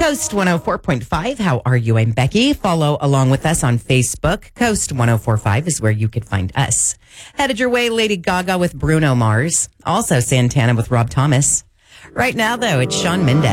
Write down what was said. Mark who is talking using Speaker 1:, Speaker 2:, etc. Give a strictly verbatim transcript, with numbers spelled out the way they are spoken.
Speaker 1: Coast one oh four point five. How are you? I'm Becky. Follow along with us on Facebook. Coast ten forty-five is where you could find us. Headed your way, Lady Gaga with Bruno Mars. Also Santana with Rob Thomas. Right now, though, it's Shawn Mendes.